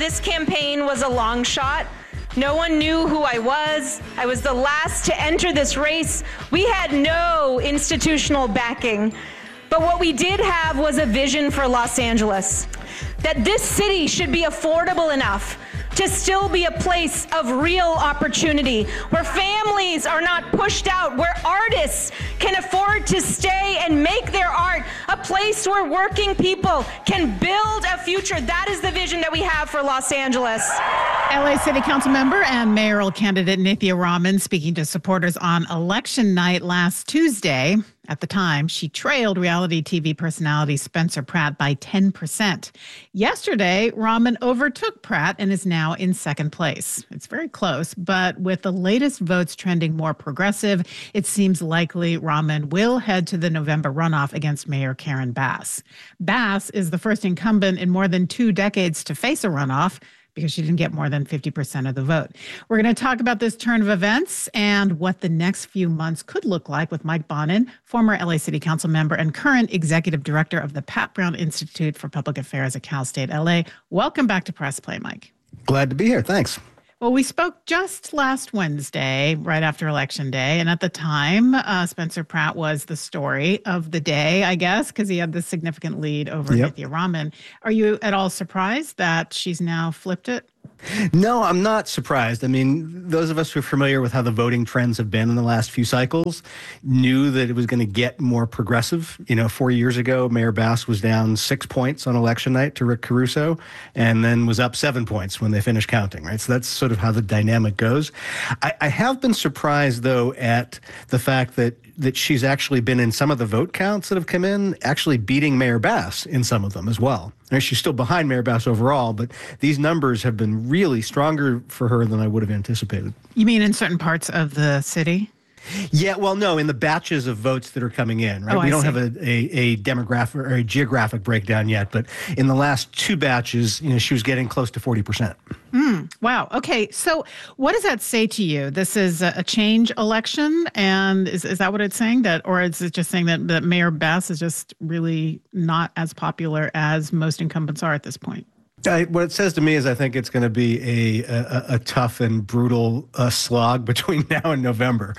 This campaign was a long shot. No one knew who I was. I was the last to enter this race. We had no institutional backing. But what we did have was a vision for Los Angeles, that this city should be affordable enough to still be a place of real opportunity, where families are not pushed out, where artists can afford to stay and make their art, a place where working people can build a future. That is the vision that we have for Los Angeles. LA City Council member and mayoral candidate Nithya Raman speaking to supporters on election night last Tuesday. At the time, she trailed reality TV personality Spencer Pratt by 10%. Yesterday, Raman overtook Pratt and is now in second place. It's very close, but with the latest votes trending more progressive, it seems likely Raman will head to the November runoff against Mayor Karen Bass. Bass is the first incumbent in more than 2 decades to face a runoff, because she didn't get more than 50% of the vote. We're going to talk about this turn of events and what the next few months could look like with Mike Bonin, former LA City Council member and current executive director of the Pat Brown Institute for Public Affairs at Cal State LA. Welcome back to Press Play, Mike. Glad to be here. Thanks. Well, we spoke just last Wednesday, right after Election Day. And at the time, Spencer Pratt was the story of the day, I guess, because he had this significant lead over Nithya Raman. Are you at all surprised that she's now flipped it? No, I'm not surprised. I mean, those of us who are familiar with how the voting trends have been in the last few cycles knew that it was going to get more progressive. 4 years ago, Mayor Bass was down 6 points on election night to Rick Caruso and then was up 7 points when they finished counting, right? So that's sort of how the dynamic goes. I have been surprised, though, at the fact that she's actually been in some of the vote counts that have come in, actually beating Mayor Bass in some of them as well. She's still behind Mayor Bass overall, but these numbers have been really stronger for her than I would have anticipated. You mean in certain parts of the city? Yeah, well, no, in the batches of votes that are coming in, right? We don't have a demographic or a geographic breakdown yet, but in the last 2 batches, she was getting close to 40%. Wow. Okay. So what does that say to you? This is a change election, and is that what it's saying? Or is it just saying that Mayor Bass is just really not as popular as most incumbents are at this point? What it says to me is I think it's going to be a tough and brutal slog between now and November.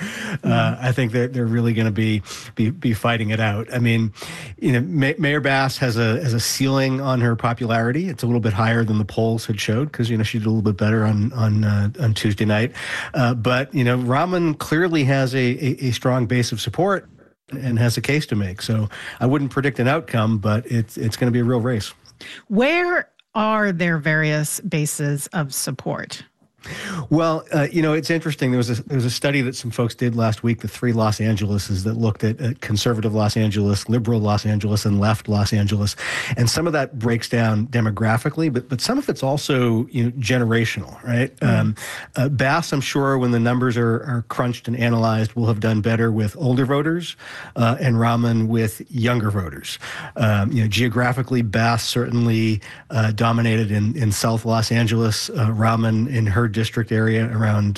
I think that they're really going to be fighting it out. I mean, Mayor Bass has a ceiling on her popularity. It's a little bit higher than the polls had showed because she did a little bit better on Tuesday night. But Raman clearly has a strong base of support and has a case to make. So I wouldn't predict an outcome, but it's going to be a real race. Where are there various bases of support? Well, it's interesting. There was a study that some folks did last week, the 3 Los Angeleses, that looked at conservative Los Angeles, liberal Los Angeles, and left Los Angeles. And some of that breaks down demographically, but some of it's also generational, right? Bass, I'm sure, when the numbers are crunched and analyzed, will have done better with older voters, and Raman with younger voters. Geographically, Bass certainly dominated in South Los Angeles. Raman in her district area around,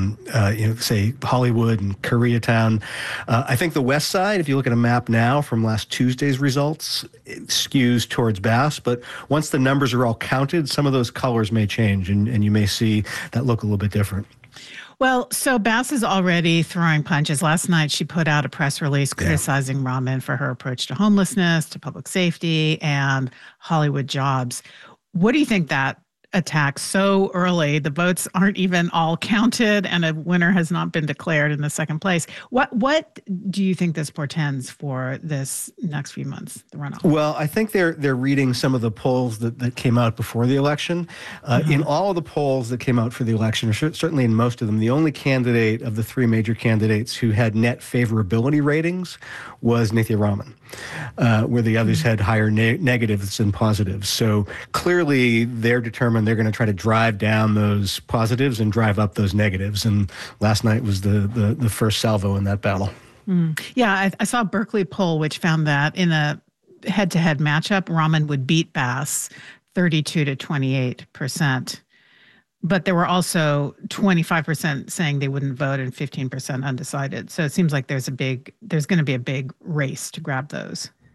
say, Hollywood and Koreatown. I think the West Side, if you look at a map now from last Tuesday's results, it skews towards Bass. But once the numbers are all counted, some of those colors may change, and you may see that look a little bit different. Well, so Bass is already throwing punches. Last night, she put out a press release criticizing Raman for her approach to homelessness, to public safety, and Hollywood jobs. What do you think that attack so early? The votes aren't even all counted, and a winner has not been declared in the second place. What do you think this portends for this next few months, the runoff? Well, I think they're reading some of the polls that came out before the election. In all of the polls that came out for the election, or certainly in most of them, the only candidate of the 3 major candidates who had net favorability ratings was Nithya Raman, where the others had higher negatives than positives. So clearly they're determined they're going to try to drive down those positives and drive up those negatives. And last night was the first salvo in that battle. Yeah, I saw a Berkeley poll which found that in a head-to-head matchup, Raman would beat Bass 32 to 28%. But there were also 25% saying they wouldn't vote and 15% undecided. So it seems like there's going to be a big race to grab those.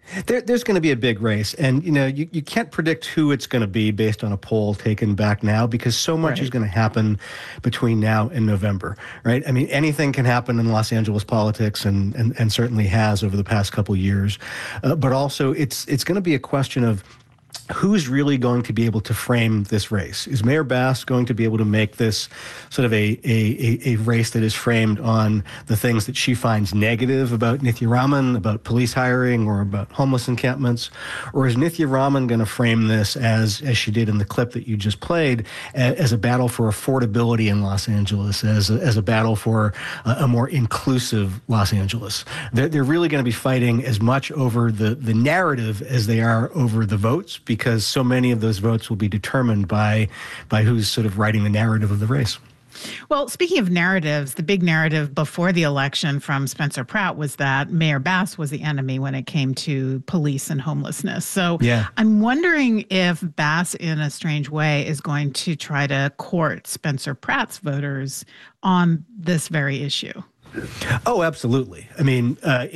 There's going to be a big race, and you can't predict who it's going to be based on a poll taken back now, because so much is going to happen between now and November, right? I mean, anything can happen in Los Angeles politics, and certainly has over the past couple of years. But also, it's going to be a question of who's really going to be able to frame this race. Is Mayor Bass going to be able to make this sort of a race that is framed on the things that she finds negative about Nithya Raman, about police hiring, or about homeless encampments? Or is Nithya Raman going to frame this as she did in the clip that you just played, as a battle for affordability in Los Angeles, as a battle for a more inclusive Los Angeles? They're really going to be fighting as much over the narrative as they are over the votes, because so many of those votes will be determined by who's sort of writing the narrative of the race. Well, speaking of narratives, the big narrative before the election from Spencer Pratt was that Mayor Bass was the enemy when it came to police and homelessness. So I'm wondering if Bass, in a strange way, is going to try to court Spencer Pratt's voters on this very issue. Oh, absolutely. I mean,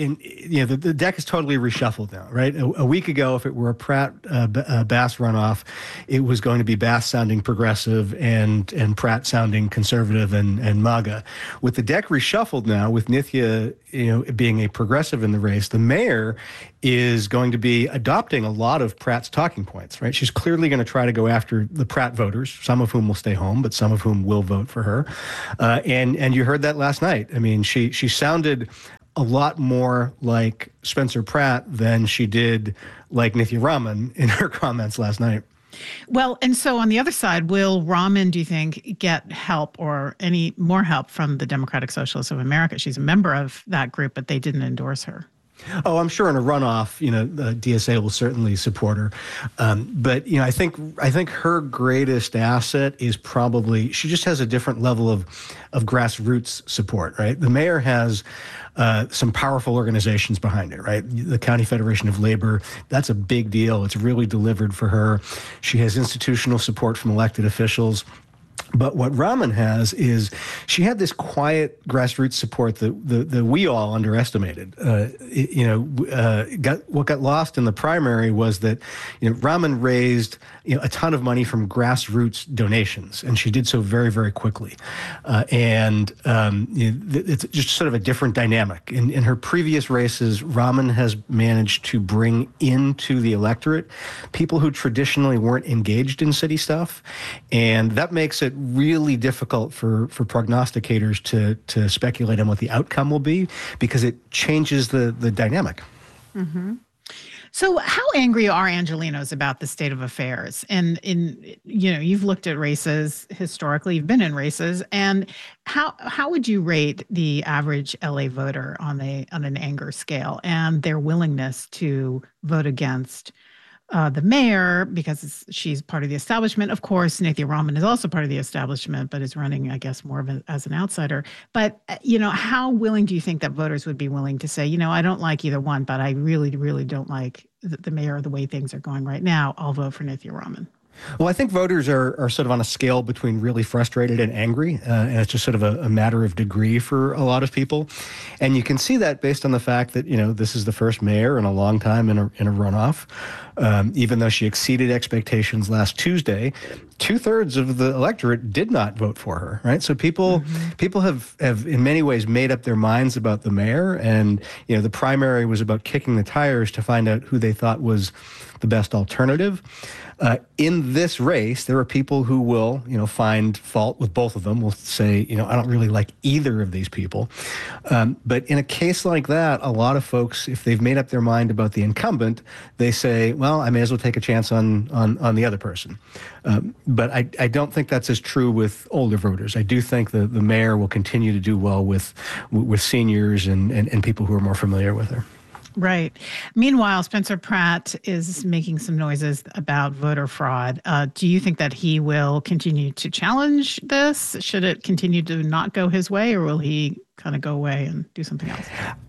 the deck is totally reshuffled now, right? A week ago, if it were a Pratt-Bass runoff, it was going to be Bass sounding progressive and Pratt sounding conservative and MAGA. With the deck reshuffled now, with Nithya, being a progressive in the race, the mayor is going to be adopting a lot of Pratt's talking points, right? She's clearly going to try to go after the Pratt voters, some of whom will stay home, but some of whom will vote for her. And you heard that last night. I mean, she sounded a lot more like Spencer Pratt than she did like Nithya Raman in her comments last night. Well, and so on the other side, will Raman, do you think, get help or any more help from the Democratic Socialists of America? She's a member of that group, but they didn't endorse her. Oh, I'm sure in a runoff, the DSA will certainly support her. But I think her greatest asset is probably, she just has a different level of grassroots support, right? The mayor has some powerful organizations behind it, right? The County Federation of Labor, that's a big deal. It's really delivered for her. She has institutional support from elected officials. But what Raman has is she had this quiet grassroots support that we all underestimated. What got lost in the primary was that Raman raised a ton of money from grassroots donations, and she did so very, very quickly. It's just sort of a different dynamic. In her previous races, Raman has managed to bring into the electorate people who traditionally weren't engaged in city stuff, and that makes it really difficult for prognosticators to speculate on what the outcome will be, because it changes the dynamic. Mm-hmm. So how angry are Angelenos about the state of affairs? And you've looked at races historically, you've been in races, and how would you rate the average LA voter on an anger scale and their willingness to vote against the mayor because she's part of the establishment? Of course, Nithya Raman is also part of the establishment, but is running, I guess, more of as an outsider. But, how willing do you think that voters would be willing to say, I don't like either one, but I really, really don't like the mayor or the way things are going right now. I'll vote for Nithya Raman. Well, I think voters are sort of on a scale between really frustrated and angry, and it's just sort of a matter of degree for a lot of people. And you can see that based on the fact that, this is the first mayor in a long time in a runoff. Even though she exceeded expectations last Tuesday, 2/3 of the electorate did not vote for her, right? So people have in many ways made up their minds about the mayor, and the primary was about kicking the tires to find out who they thought was the best alternative. In this race, there are people who will, find fault with both of them. Will say, I don't really like either of these people. But in a case like that, a lot of folks, if they've made up their mind about the incumbent, they say, well, I may as well take a chance on the other person. But I don't think that's as true with older voters. I do think the mayor will continue to do well with seniors and people who are more familiar with her. Right. Meanwhile, Spencer Pratt is making some noises about voter fraud. Do you think that he will continue to challenge this? Should it continue to not go his way, or will he kind of go away and do something else?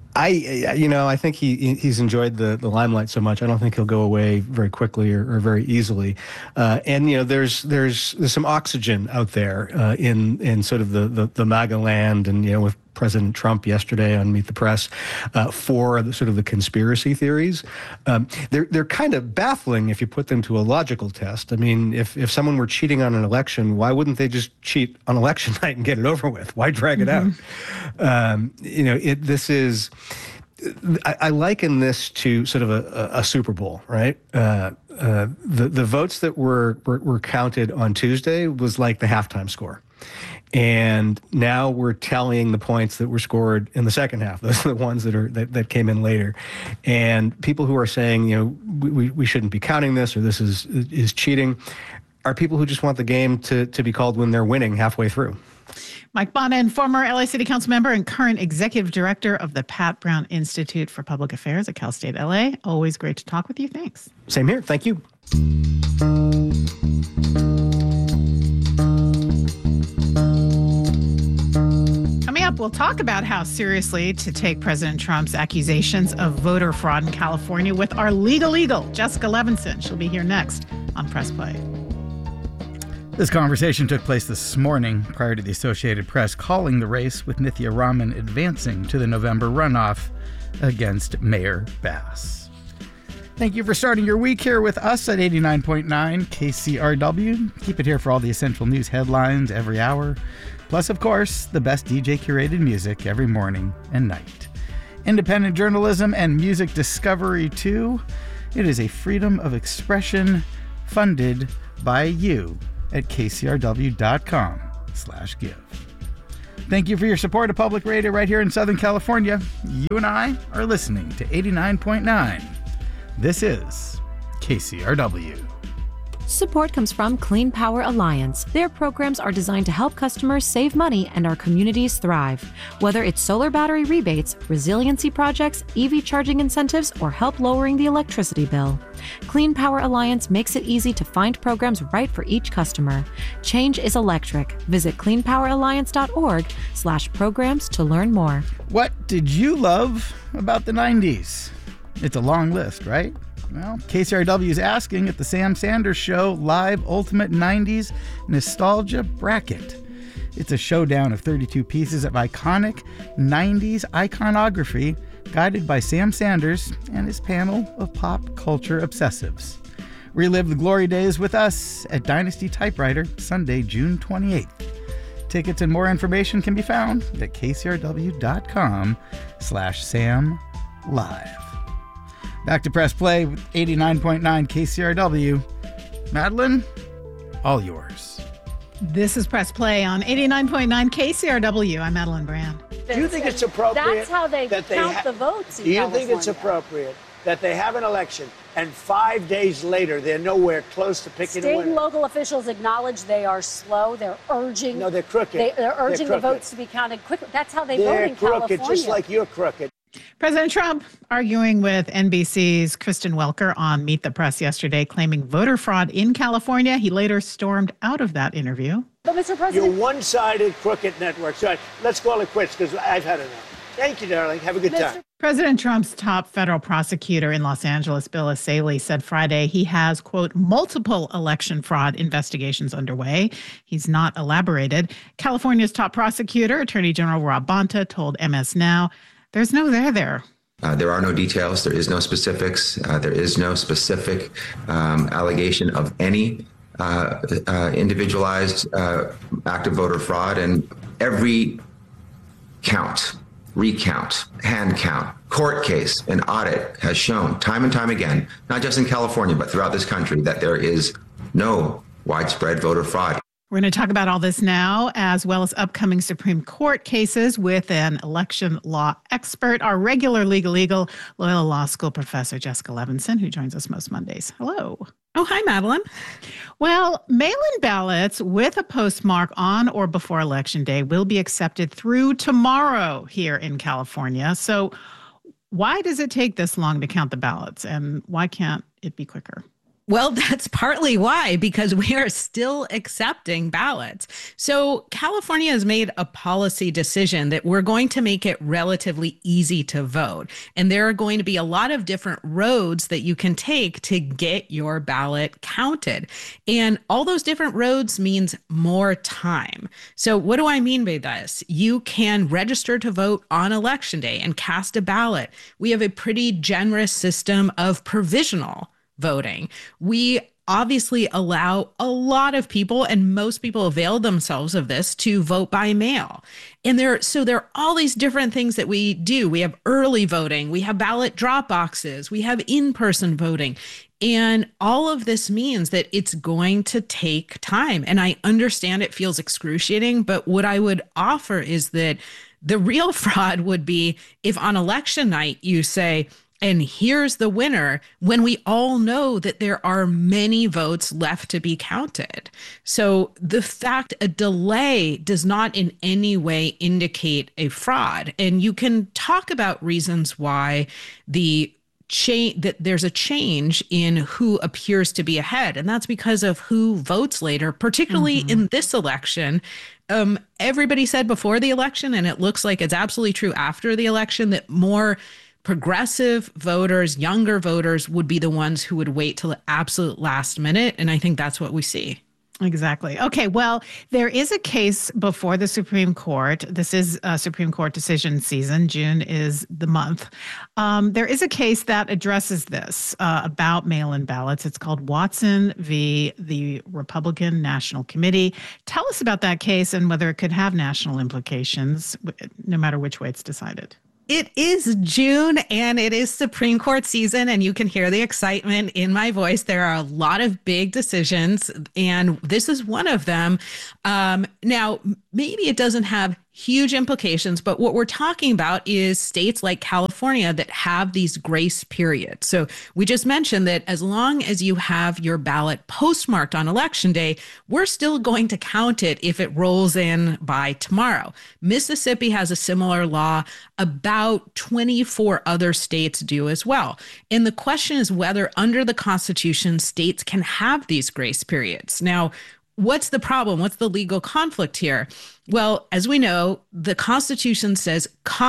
I think he's enjoyed the limelight so much. I don't think he'll go away very quickly or very easily. And there's some oxygen out there in sort of the MAGA land, and with President Trump yesterday on Meet the Press for the conspiracy theories. They're kind of baffling if you put them to a logical test. I mean, if someone were cheating on an election, why wouldn't they just cheat on election night and get it over with? Why drag it out? I liken this to sort of a Super Bowl, right? The votes that were counted on Tuesday was like the halftime score. And now we're tallying the points that were scored in the second half. Those are the ones that came in later. And people who are saying, we shouldn't be counting this, or this is cheating, are people who just want the game to be called when they're winning halfway through. Mike Bonin, former LA City Council member and current executive director of the Pat Brown Institute for Public Affairs at Cal State LA. Always great to talk with you. Thanks. Same here. Thank you. Coming up, we'll talk about how seriously to take President Trump's accusations of voter fraud in California with our legal eagle, Jessica Levinson. She'll be here next on Press Play. This conversation took place this morning prior to the Associated Press calling the race with Nithya Raman advancing to the November runoff against Mayor Bass. Thank you for starting your week here with us at 89.9 KCRW. Keep it here for all the essential news headlines every hour. Plus, of course, the best DJ-curated music every morning and night. Independent journalism and music discovery, too. It is a freedom of expression funded by you at kcrw.com/give. Thank you for your support of public radio right here in Southern California. You and I are listening to 89.9. This is KCRW. Support comes from Clean Power Alliance. Their programs are designed to help customers save money and our communities thrive. Whether it's solar battery rebates, resiliency projects, EV charging incentives, or help lowering the electricity bill, Clean Power Alliance makes it easy to find programs right for each customer. Change is electric. Visit cleanpoweralliance.org/programs to learn more. What did you love about the 90s? It's a long list, right? Well, KCRW is asking at the Sam Sanders Show Live Ultimate 90s Nostalgia Bracket. It's a showdown of 32 pieces of iconic 90s iconography guided by Sam Sanders and his panel of pop culture obsessives. Relive the glory days with us at Dynasty Typewriter, Sunday, June 28th. Tickets and more information can be found at kcrw.com/SamLive. Back to Press Play with 89.9 KCRW. Madeline, all yours. This is Press Play on 89.9 KCRW. I'm Madeline Brand. Do you think it's appropriate? That's how they count the votes in California. Do you think it's appropriate that they have an election and 5 days later they're nowhere close to picking a winner? State and local officials acknowledge they are slow. They're urging. No, they're crooked. They're urging the votes to be counted quickly. That's how they vote in California. They're crooked, just like you're crooked. President Trump arguing with NBC's Kristen Welker on Meet the Press yesterday, claiming voter fraud in California. He later stormed out of that interview. But Mr. President, you're one-sided crooked network. So let's call it quits because I've had enough. Thank you, darling. Have a good time. President Trump's top federal prosecutor in Los Angeles, Bill Essayli, said Friday he has, quote, multiple election fraud investigations underway. He's not elaborated. California's top prosecutor, Attorney General Rob Bonta, told MS Now, there's no there. There are no details. There is no specifics. There is no specific allegation of any individualized act of voter fraud. And every count, recount, hand count, court case, and audit has shown time and time again, not just in California, but throughout this country, that there is no widespread voter fraud. We're going to talk about all this now, as well as upcoming Supreme Court cases with an election law expert, our regular legal eagle, Loyola Law School professor Jessica Levinson, who joins us most Mondays. Hello. Oh, hi, Madeline. Well, mail-in ballots with a postmark on or before Election Day will be accepted through tomorrow here in California. So why does it take this long to count the ballots, and why can't it be quicker? Well, that's partly why, because we are still accepting ballots. So California has made a policy decision that we're going to make it relatively easy to vote. And there are going to be a lot of different roads that you can take to get your ballot counted. And all those different roads means more time. So what do I mean by this? You can register to vote on Election Day and cast a ballot. We have a pretty generous system of provisional voting. We obviously allow a lot of people, and most people avail themselves of this, to vote by mail. And there are all these different things that we do. We have early voting, we have ballot drop boxes, we have in-person voting. And all of this means that it's going to take time. And I understand it feels excruciating, but what I would offer is that the real fraud would be if on election night you say, and here's the winner, when we all know that there are many votes left to be counted. So the fact a delay does not in any way indicate a fraud. And you can talk about reasons why that there's a change in who appears to be ahead. And that's because of who votes later, particularly in this election. Everybody said before the election, and it looks like it's absolutely true after the election, that more progressive voters, younger voters would be the ones who would wait till the absolute last minute. And I think that's what we see. Exactly. Okay. Well, there is a case before the Supreme Court. This is Supreme Court decision season. June is the month. There is a case that addresses this about mail-in ballots. It's called Watson v. the Republican National Committee. Tell us about that case and whether it could have national implications, no matter which way it's decided. It is June and it is Supreme Court season, and you can hear the excitement in my voice. There are a lot of big decisions, and this is one of them. Now, maybe it doesn't have huge implications, but what we're talking about is states like California that have these grace periods. So we just mentioned that as long as you have your ballot postmarked on Election Day, we're still going to count it if it rolls in by tomorrow. Mississippi has a similar law. About 24 other states do as well. And the question is whether under the Constitution, states can have these grace periods. Now, what's the problem? What's the legal conflict here? Well, as we know, the Constitution says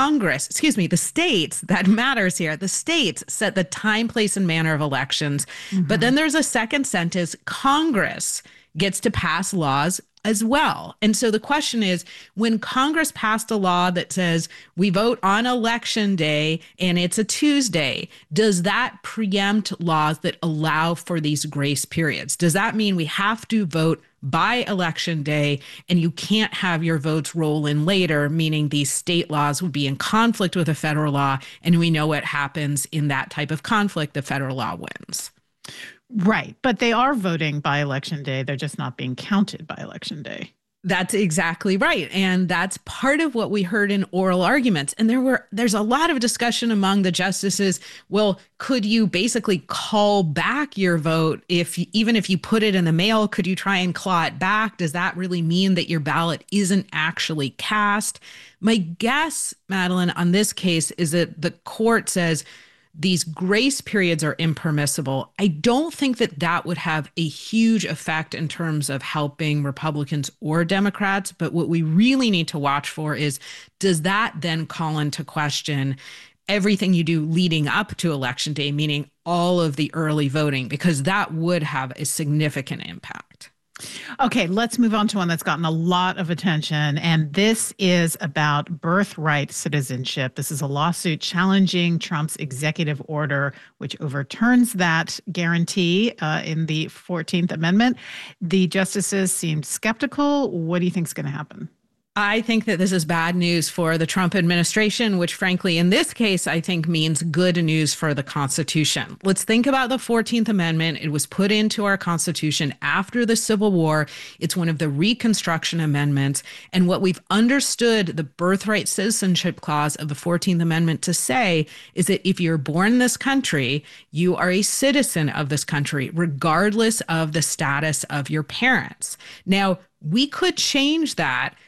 the states, that matters here, the states set the time, place, and manner of elections. But then there's a second sentence, Congress gets to pass laws as well. And so the question is, when Congress passed a law that says we vote on Election Day and it's a Tuesday, does that preempt laws that allow for these grace periods? Does that mean we have to vote by Election Day and you can't have your votes roll in later, meaning these state laws would be in conflict with a federal law? And we know what happens in that type of conflict, the federal law wins. Right. But they are voting by Election Day. They're just not being counted by Election Day. That's exactly right. And that's part of what we heard in oral arguments. And there's a lot of discussion among the justices. Well, could you basically call back your vote even if you put it in the mail? Could you try and claw it back? Does that really mean that your ballot isn't actually cast? My guess, Madeline, on this case is that the court says these grace periods are impermissible. I don't think that would have a huge effect in terms of helping Republicans or Democrats. But what we really need to watch for is, does that then call into question everything you do leading up to Election Day, meaning all of the early voting, because that would have a significant impact. Okay, let's move on to one that's gotten a lot of attention, and this is about birthright citizenship. This is a lawsuit challenging Trump's executive order, which overturns that guarantee in the 14th Amendment. The justices seemed skeptical. What do you think is going to happen? I think that this is bad news for the Trump administration, which frankly, in this case, I think means good news for the Constitution. Let's think about the 14th Amendment. It was put into our Constitution after the Civil War. It's one of the Reconstruction Amendments. And what we've understood the birthright citizenship clause of the 14th Amendment to say is that if you're born in this country, you are a citizen of this country, regardless of the status of your parents. Now, we could change that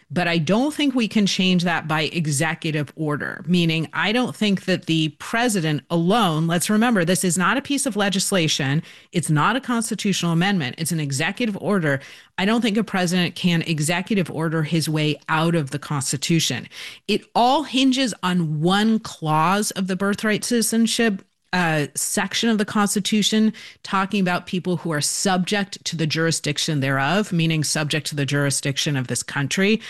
but I don't think we can change that by executive order, meaning I don't think that the president alone, let's remember, this is not a piece of legislation. It's not a constitutional amendment. It's an executive order. I don't think a president can executive order his way out of the Constitution. It all hinges on one clause of the birthright citizenship section of the Constitution talking about people who are subject to the jurisdiction thereof, meaning subject to the jurisdiction of this country.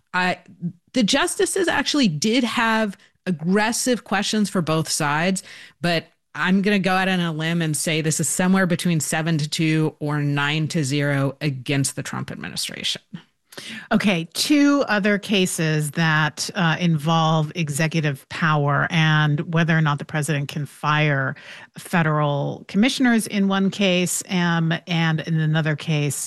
The justices actually did have aggressive questions for both sides, but I'm going to go out on a limb and say this is somewhere between 7-2 or 9-0 against the Trump administration. Okay, two other cases that involve executive power and whether or not the president can fire federal commissioners in one case, and in another case,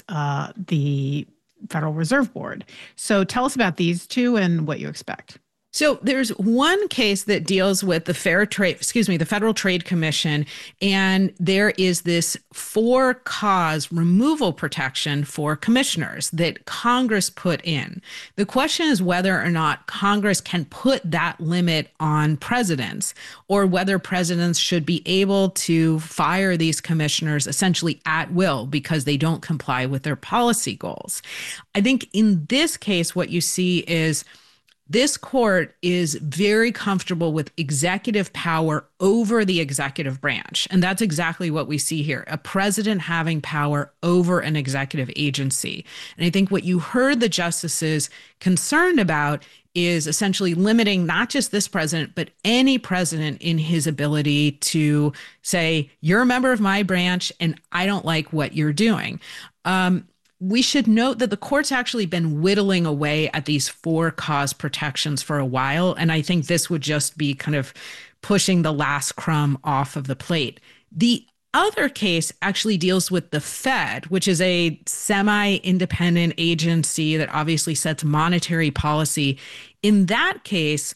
the Federal Reserve Board. So tell us about these two and what you expect. So there's one case that deals with the Federal Trade Commission, and there is this for-cause removal protection for commissioners that Congress put in. The question is whether or not Congress can put that limit on presidents, or whether presidents should be able to fire these commissioners essentially at will because they don't comply with their policy goals. I think in this case, what you see is this court is very comfortable with executive power over the executive branch. And that's exactly what we see here, a president having power over an executive agency. And I think what you heard the justices concerned about is essentially limiting not just this president, but any president in his ability to say, you're a member of my branch and I don't like what you're doing. We should note that the court's actually been whittling away at these for-cause protections for a while, and I think this would just be kind of pushing the last crumb off of the plate. The other case actually deals with the Fed, which is a semi-independent agency that obviously sets monetary policy. In that case,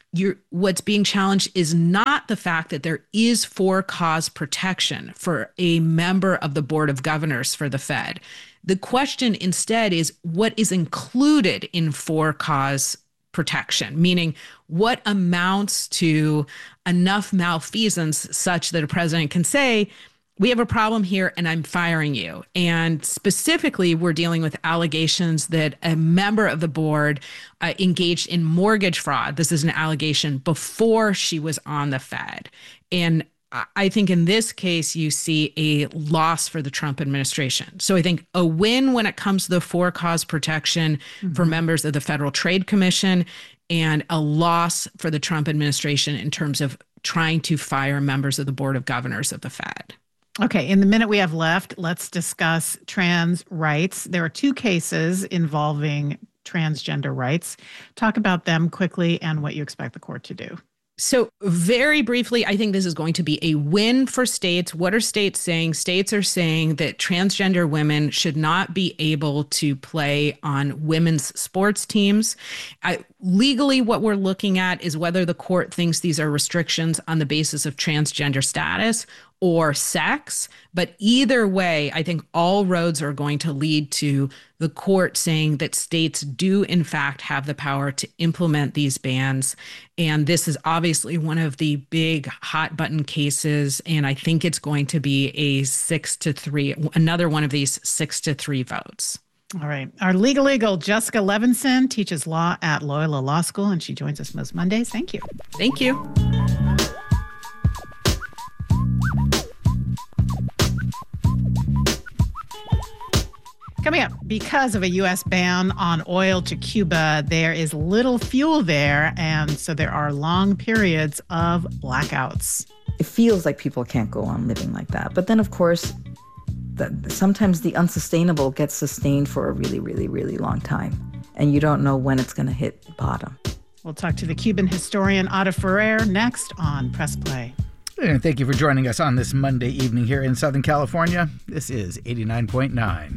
what's being challenged is not the fact that there is for-cause protection for a member of the Board of Governors for the Fed. The question instead is what is included in for-cause protection, meaning what amounts to enough malfeasance such that a president can say, we have a problem here and I'm firing you. And specifically, we're dealing with allegations that a member of the board engaged in mortgage fraud. This is an allegation before she was on the Fed. And I think in this case, you see a loss for the Trump administration. So I think a win when it comes to the for-cause protection for members of the Federal Trade Commission, and a loss for the Trump administration in terms of trying to fire members of the Board of Governors of the Fed. Okay, in the minute we have left, let's discuss trans rights. There are two cases involving transgender rights. Talk about them quickly and what you expect the court to do. So very briefly, I think this is going to be a win for states. What are states saying? States are saying that transgender women should not be able to play on women's sports teams. Legally, what we're looking at is whether the court thinks these are restrictions on the basis of transgender status or sex. But either way, I think all roads are going to lead to the court saying that states do, in fact, have the power to implement these bans. And this is obviously one of the big hot button cases. And I think it's going to be a 6-3, another one of these 6-3 votes. All right. Our legal eagle, Jessica Levinson, teaches law at Loyola Law School, and she joins us most Mondays. Thank you. Thank you. Coming up, because of a U.S. ban on oil to Cuba, there is little fuel there, and so there are long periods of blackouts. It feels like people can't go on living like that. But then, of course, sometimes the unsustainable gets sustained for a really, really, really long time, and you don't know when it's going to hit bottom. We'll talk to the Cuban historian Ada Ferrer next on Press Play. And thank you for joining us on this Monday evening here in Southern California. This is 89.9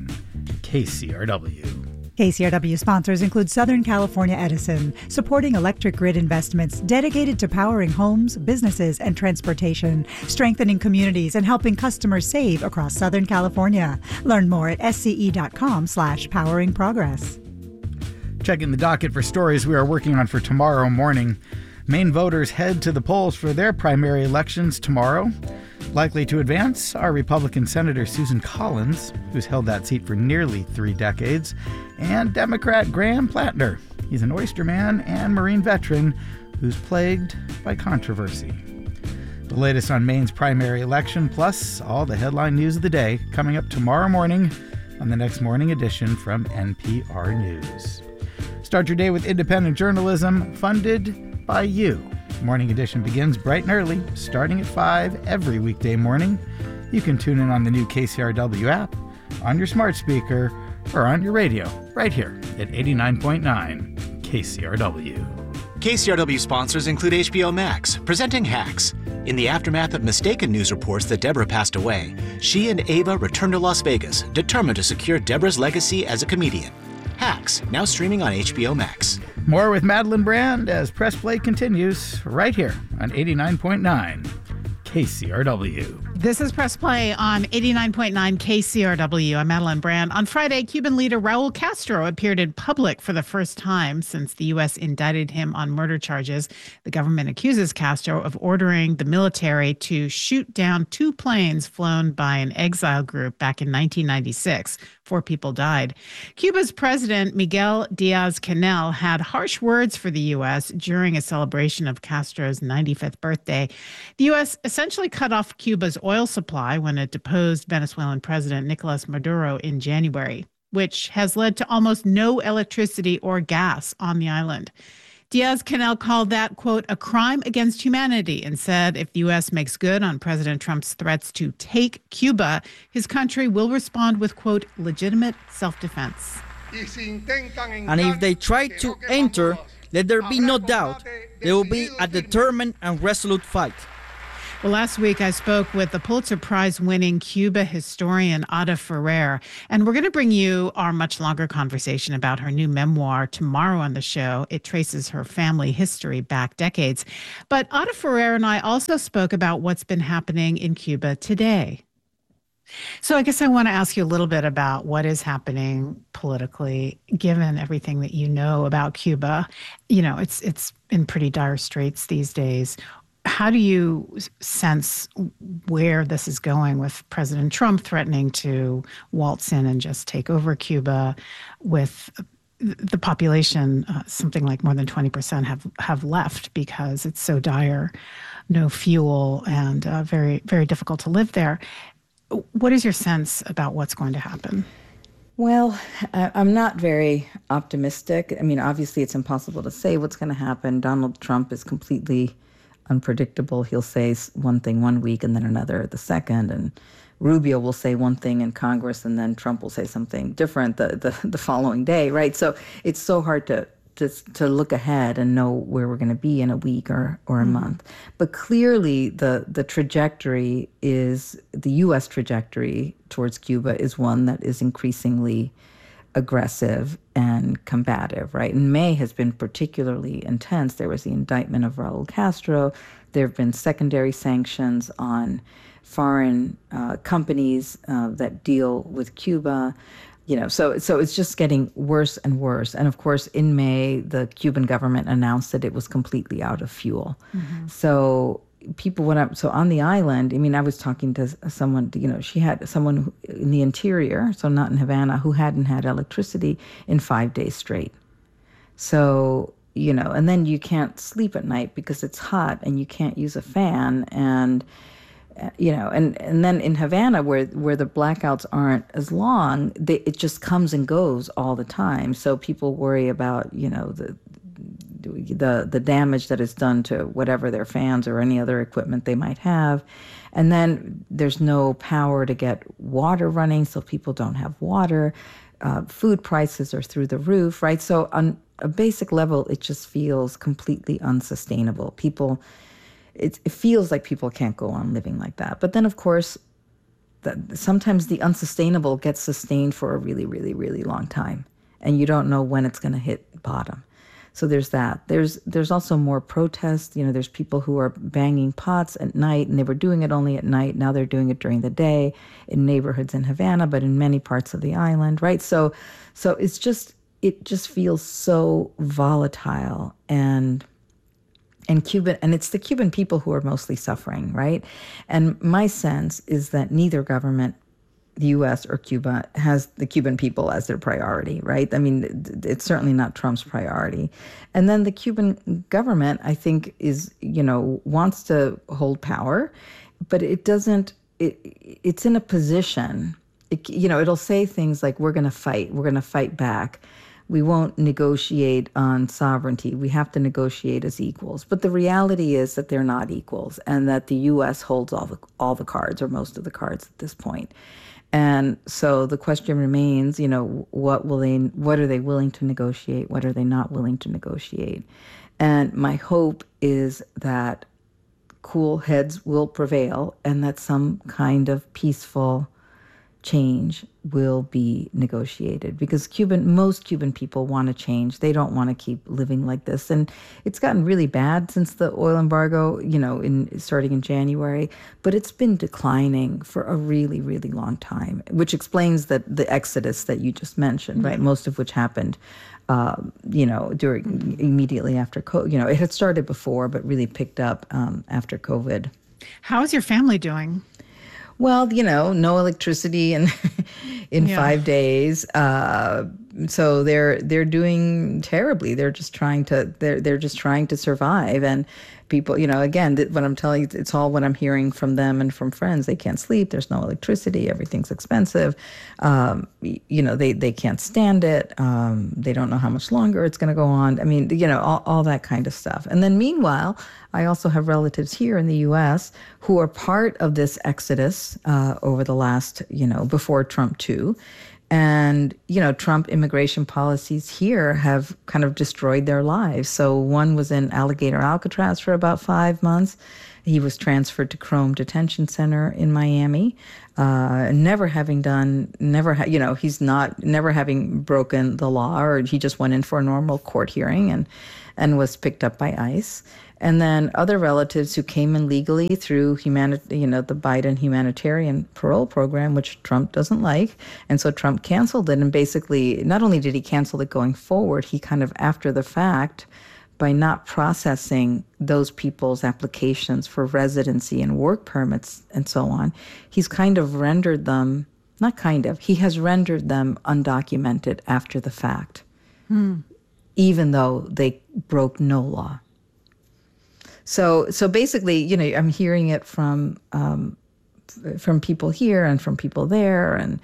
KCRW. KCRW sponsors include Southern California Edison, supporting electric grid investments dedicated to powering homes, businesses, and transportation, strengthening communities, and helping customers save across Southern California. Learn more at sce.com/poweringprogress. Checking the docket for stories we are working on for tomorrow morning. Maine voters head to the polls for their primary elections tomorrow. Likely to advance are Republican Senator Susan Collins, who's held that seat for nearly 3 decades, and Democrat Graham Plattner. He's an oysterman and Marine veteran who's plagued by controversy. The latest on Maine's primary election, plus all the headline news of the day, coming up tomorrow morning on the next morning edition from NPR News. Start your day with independent journalism funded by you. Morning Edition begins bright and early, starting at 5 every weekday morning. You can tune in on the new KCRW app, on your smart speaker, or on your radio, right here at 89.9 KCRW. KCRW sponsors include HBO Max, presenting Hacks. In the aftermath of mistaken news reports that Deborah passed away, she and Ava return to Las Vegas, determined to secure Deborah's legacy as a comedian. Hacks, now streaming on HBO Max. More with Madeline Brand as Press Play continues right here on 89.9 KCRW. This is Press Play on 89.9 KCRW. I'm Madeline Brand. On Friday, Cuban leader Raul Castro appeared in public for the first time since the U.S. indicted him on murder charges. The government accuses Castro of ordering the military to shoot down 2 planes flown by an exile group back in 1996. 4 people died. Cuba's president, Miguel Diaz-Canel, had harsh words for the U.S. during a celebration of Castro's 95th birthday. The U.S. essentially cut off Cuba's oil supply when it deposed Venezuelan President Nicolas Maduro in January, which has led to almost no electricity or gas on the island. Diaz-Canel called that, quote, a crime against humanity, and said if the U.S. makes good on President Trump's threats to take Cuba, his country will respond with, quote, legitimate self-defense. And if they try to enter, let there be no doubt, there will be a determined and resolute fight. Well, last week I spoke with the Pulitzer Prize-winning Cuba historian Ada Ferrer, and we're going to bring you our much longer conversation about her new memoir tomorrow on the show. It traces her family history back decades. But Ada Ferrer and I also spoke about what's been happening in Cuba today. So I guess I want to ask you a little bit about what is happening politically, given everything that you know about Cuba. You know, it's in pretty dire straits these days. How do you sense where this is going, with President Trump threatening to waltz in and just take over Cuba, with the population, something like more than 20% have left because it's so dire, no fuel, and very, very difficult to live there. What is your sense about what's going to happen? Well, I'm not very optimistic. I mean, obviously it's impossible to say what's going to happen. Donald Trump is completely unpredictable. He'll say one thing one week and then another the second, and Rubio will say one thing in Congress and then Trump will say something different the following day, right? So it's so hard to look ahead and know where we're going to be in a week or a month. But clearly the trajectory is, the U.S. trajectory towards Cuba is one that is increasingly aggressive and combative, right? And May has been particularly intense. There was the indictment of Raul Castro. There have been secondary sanctions on foreign companies that deal with Cuba. You know, so it's just getting worse and worse. And of course, in May, the Cuban government announced that it was completely out of fuel. Mm-hmm. So so on the island, I mean, I was talking to someone, you know, she had someone in the interior, so not in Havana, who hadn't had electricity in 5 days straight. So, you know, and then you can't sleep at night because it's hot and you can't use a fan. And, you know, and then in Havana, where the blackouts aren't as long, it just comes and goes all the time. So people worry about, you know, the damage that is done to whatever their fans or any other equipment they might have. And then there's no power to get water running, so people don't have water. Food prices are through the roof, right? So on a basic level, it just feels completely unsustainable. It feels like people can't go on living like that. But then, of course, sometimes the unsustainable gets sustained for a really, really, really long time, and you don't know when it's going to hit bottom. So there's that. There's also more protests. You know, there's people who are banging pots at night, and they were doing it only at night. Now they're doing it during the day in neighborhoods in Havana, but in many parts of the island, right? So it's just, it just feels so volatile and Cuban, and it's the Cuban people who are mostly suffering, right? And my sense is that neither government, the U.S. or Cuba, has the Cuban people as their priority, right? I mean, it's certainly not Trump's priority. And then the Cuban government, I think, wants to hold power, but it doesn't, it's in a position, it'll say things like, we're going to fight back. We won't negotiate on sovereignty. We have to negotiate as equals. But the reality is that they're not equals, and that the U.S. holds all the cards, or most of the cards at this point. And so the question remains, what are they willing to negotiate? What are they not willing to negotiate? And my hope is that cool heads will prevail, and that some kind of peaceful change will be negotiated, because most Cuban people want to change. They don't want to keep living like this. And it's gotten really bad since the oil embargo, starting in January, but it's been declining for a really, really long time, which explains the exodus that you just mentioned, right? Most of which happened, immediately after COVID. It had started before, but really picked up after COVID. How's your family doing? Well, no electricity in 5 days. So they're doing terribly. They're just trying to survive. And people, again, what I'm telling you, it's all what I'm hearing from them and from friends. They can't sleep. There's no electricity. Everything's expensive. They can't stand it. They don't know how much longer it's going to go on. I mean, all that kind of stuff. And then meanwhile, I also have relatives here in the U.S. who are part of this exodus over the last, before Trump too. And, Trump immigration policies here have kind of destroyed their lives. So one was in Alligator Alcatraz for about 5 months. He was transferred to Crome Detention Center in Miami, never having broken the law, or he just went in for a normal court hearing and was picked up by ICE. And then other relatives who came in legally through the Biden humanitarian parole program, which Trump doesn't like. And so Trump canceled it. And basically, not only did he cancel it going forward, he kind of, after the fact, by not processing those people's applications for residency and work permits and so on, he's kind of rendered them, he has rendered them undocumented after the fact, even though they broke no law. So basically, I'm hearing it from people here and from people there, and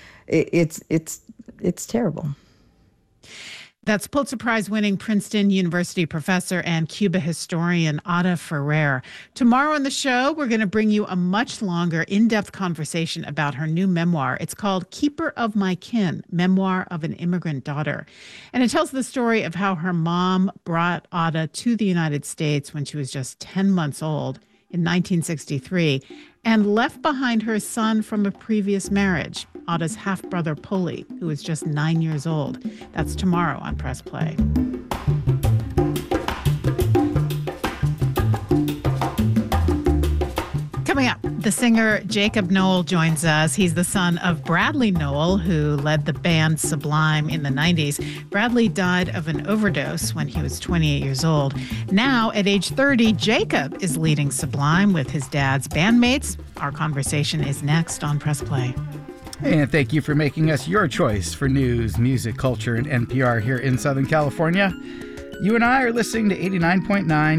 it's terrible. That's Pulitzer Prize-winning Princeton University professor and Cuba historian Ada Ferrer. Tomorrow on the show, we're going to bring you a much longer, in-depth conversation about her new memoir. It's called Keeper of My Kin, Memoir of an Immigrant Daughter. And it tells the story of how her mom brought Ada to the United States when she was just 10 months old in 1963 and left behind her son from a previous marriage, Ada's half-brother Poli, who was just 9 years old. That's tomorrow on Press Play. Coming up, the singer Jacob Noel joins us. He's the son of Bradley Noel, who led the band Sublime in the 90s. Bradley died of an overdose when he was 28 years old. Now, at age 30, Jacob is leading Sublime with his dad's bandmates. Our conversation is next on Press Play. And thank you for making us your choice for news, music, culture, and NPR here in Southern California. You and I are listening to 89.9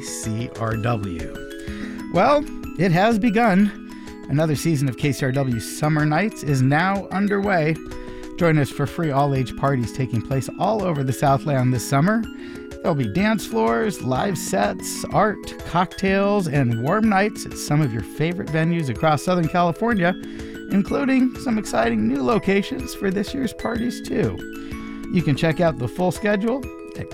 KCRW. Well, it has begun. Another season of KCRW Summer Nights is now underway. Join us for free all-age parties taking place all over the Southland this summer. There'll be dance floors, live sets, art, cocktails, and warm nights at some of your favorite venues across Southern California, including some exciting new locations for this year's parties, too. You can check out the full schedule at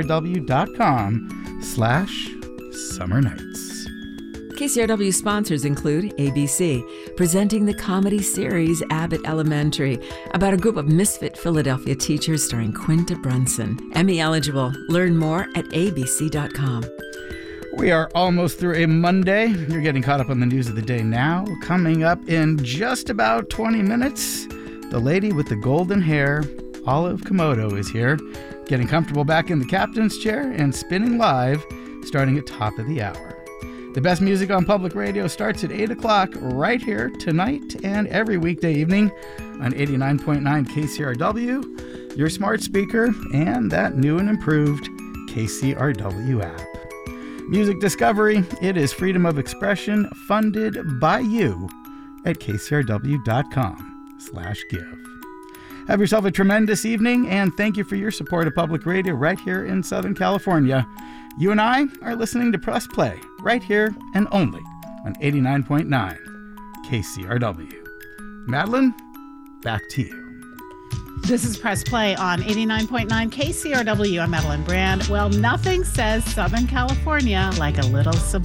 kcrw.com/summer nights. KCRW sponsors include ABC, presenting the comedy series Abbott Elementary, about a group of misfit Philadelphia teachers starring Quinta Brunson. Emmy eligible. Learn more at abc.com. We are almost through a Monday. You're getting caught up on the news of the day now. Coming up in just about 20 minutes, the lady with the golden hair Olive Komodo is here, getting comfortable back in the captain's chair and spinning live, starting at top of the hour. The best music on public radio starts at 8 o'clock right here tonight and every weekday evening on 89.9 KCRW, your smart speaker, and that new and improved KCRW app. Music discovery, it is freedom of expression funded by you at kcrw.com/give. Have yourself a tremendous evening, and thank you for your support of public radio right here in Southern California. You and I are listening to Press Play right here and only on 89.9 KCRW. Madeline, back to you. This is Press Play on 89.9 KCRW. I'm Madeline Brand. Well, nothing says Southern California like a little suburban.